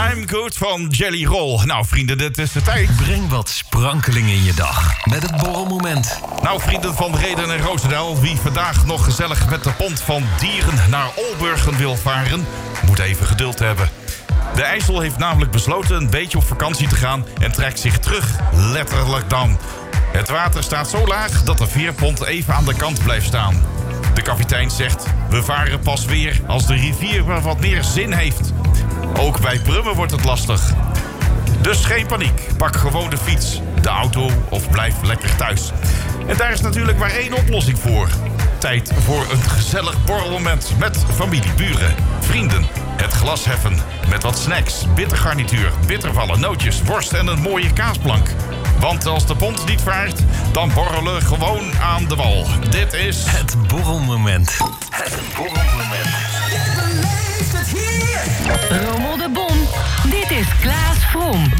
I'm Good van Jelly Roll. Nou vrienden, dit is de tijd. Breng wat sprankeling in je dag met het borrelmoment. Nou vrienden van Reden en Roosendaal, wie vandaag nog gezellig met de pont van Dieren naar Olburgen wil varen, moet even geduld hebben. De IJssel heeft namelijk besloten een beetje op vakantie te gaan en trekt zich terug, letterlijk dan. Het water staat zo laag dat de veerpont even aan de kant blijft staan. De kapitein zegt, we varen pas weer als de rivier wat meer zin heeft. Ook bij Brummen wordt het lastig. Dus geen paniek, pak gewoon de fiets, de auto of blijf lekker thuis. En daar is natuurlijk maar één oplossing voor. Tijd voor een gezellig borrelmoment met familie, buren, vrienden. Het glas heffen met wat snacks, bittergarnituur, bittervallen, nootjes, worst en een mooie kaasplank. Want als de pont niet vaart, dan borrelen gewoon aan de wal. Dit is het borrelmoment. Het borrelmoment. Rommel de Bom. Dit is Klaas Vroom.